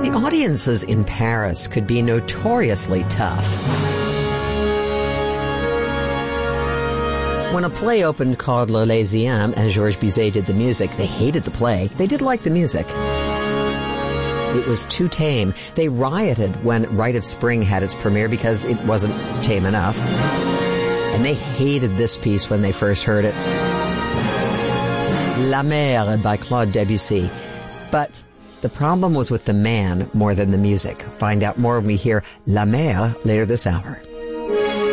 The audiences in Paris could be notoriously tough. When a play opened called L'Elyséen and Georges Bizet did the music, they hated the play. They did like the music. It was too tame. They rioted when Rite of Spring had its premiere because it wasn't tame enough. And they hated this piece when they first heard it. La Mer by Claude Debussy. But the problem was with the man more than the music. Find out more when we hear La Mer later this hour.